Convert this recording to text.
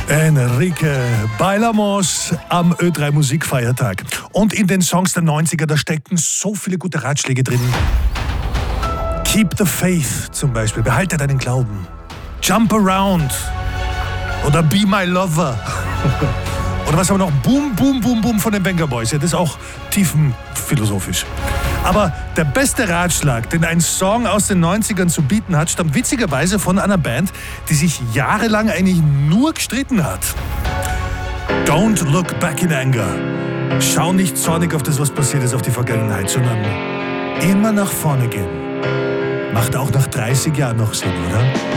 Enrique Bailamos am Ö3 Musikfeiertag. Und in den Songs der 90er, da steckten so viele gute Ratschläge drin. Keep the Faith zum Beispiel, behalte deinen Glauben. Jump Around oder Be My Lover. Oder was haben wir noch? Boom, Boom, Boom, Boom von den Venga Boys. Ja, das ist auch tiefenphilosophisch. Aber der beste Ratschlag, den ein Song aus den 90ern zu bieten hat, stammt witzigerweise von einer Band, die sich jahrelang eigentlich nur gestritten hat. Don't look back in anger. Schau nicht zornig auf das, was passiert ist, auf die Vergangenheit, sondern immer nach vorne gehen. Macht auch nach 30 Jahren noch Sinn, oder?